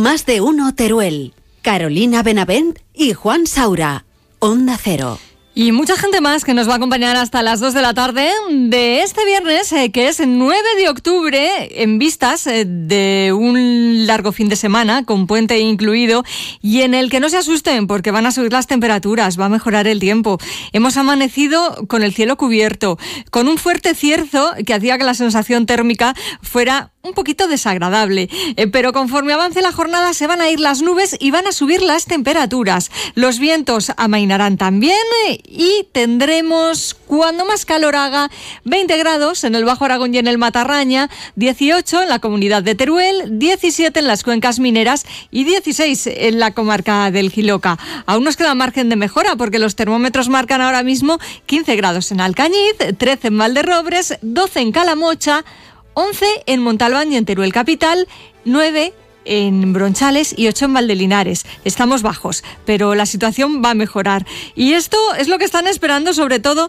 Más de uno Teruel. Carolina Benavent y Juan Saura. Onda Cero. Y mucha gente más que nos va a acompañar hasta las 2 de la tarde de este viernes, que es 9 de octubre, en vistas de un largo fin de semana, con puente incluido, y en el que no se asusten porque van a subir las temperaturas, va a mejorar el tiempo. Hemos amanecido con el cielo cubierto, con un fuerte cierzo que hacía que la sensación térmica fuera un poquito desagradable, pero conforme avance la jornada se van a ir las nubes y van a subir las temperaturas. Los vientos amainarán también y tendremos, cuando más calor haga, 20 grados en el Bajo Aragón y en el Matarraña, 18 en la comunidad de Teruel, 17 en las cuencas mineras y 16 en la comarca del Jiloca. Aún nos queda margen de mejora porque los termómetros marcan ahora mismo 15 grados en Alcañiz, 13 en Valderrobres, 12 en Calamocha, 11 en Montalbán y en Teruel capital, 9 en Bronchales y 8 en Valdelinares. Estamos bajos, pero la situación va a mejorar. Y esto es lo que están esperando sobre todo